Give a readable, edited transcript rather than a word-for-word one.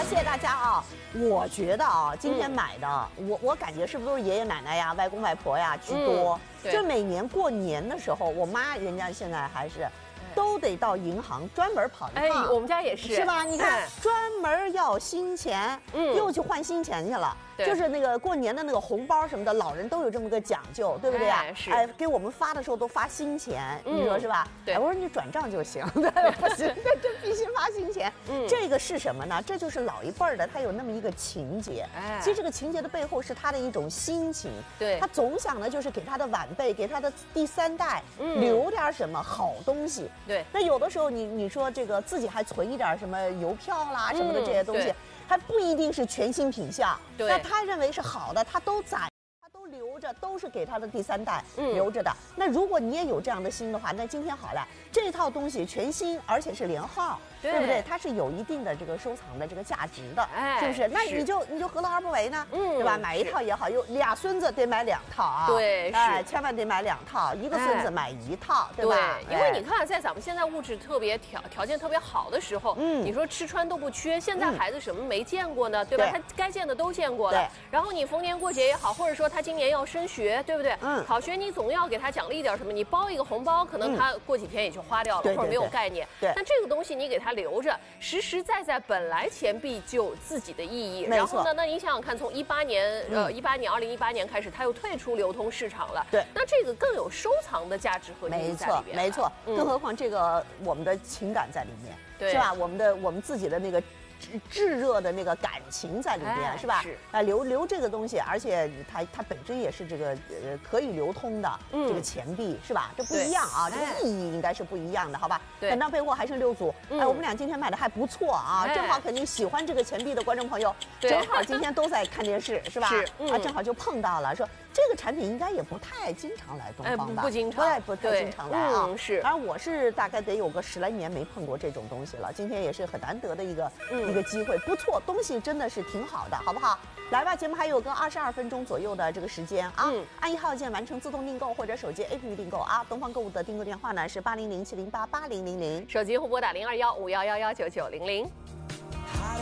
谢谢大家啊！我觉得啊，今天买的，我感觉是不是都是爷爷奶奶呀、外公外婆呀居多？就每年过年的时候，我妈人家现在还是。都得到银行专门跑一趟， 哎，我们家也是， 是吧？你看，专门要新钱，又去换新钱去了。就是那个过年的那个红包什么的，老人都有这么个讲究，对不对呀？ 是， 哎，给我们发的时候都发新钱，你说是吧？ 对， 我说你转账就行，对，不行，这必须发新钱。这个是什么呢？这就是老一辈儿的，他有那么一个情节。其实这个情节的背后是他的一种心情， 对， 他总想呢，就是给他的晚辈，给他的第三代留点什么好东西。 对， 那有的时候你说这个自己还存一点什么邮票啦什么的这些东西。还不一定是全新品相，那他认为是好的，他都攒，他都留着，都是给他的第三代留着的。那如果你也有这样的心的话，那今天好了，这套东西全新，而且是连号，对不对？它是有一定的这个收藏的这个价值的，是不是？那你就何乐而不为呢？对吧？买一套也好，有俩孙子得买2套啊， 对， 哎，千万得买2套，一个孙子买1套，对吧？ 对，因为你看，在咱们现在物质特别条件特别好的时候，你说吃穿都不缺，现在孩子什么没见过呢？对吧？他该见的都见过了。然后你逢年过节也好，或者说他今年要升学，对不对？考学你总要给他奖励点什么，你包一个红包，可能他过几天也就花掉了，或者没有概念。但这个东西你给他留着，实实在在本来钱币就有自己的意义。然后呢，那你想想看，从2018年开始，它又退出流通市场了。 对， 那这个更有收藏的价值和意义在里边。 没错，更何况这个我们的情感在里面，是吧？我们自己的那个。炙热的那个感情在里边，是吧？是留这个东西，而且它本身也是这个可以流通的这个钱币，是吧？这不一样啊，这个意义应该是不一样的，好吧？本张备货还剩6组，哎，我们俩今天买的还不错啊，正好肯定喜欢这个钱币的观众朋友，正好今天都在看电视，是吧？啊，正好就碰到了，说这个产品应该也不太经常来东方吧？ 不经常， 不太经常来啊。 是， 反正我是大概得有个10来年没碰过这种东西了，今天也是很难得的一个机会，不错，东西真的是挺好的，好不好？来吧，节目还有个22分钟左右的这个时间啊，按1号键完成自动订购或者手机 APP 订购啊。东方购物的订购电话呢是800-708-8000， 手机后拨打0215119900。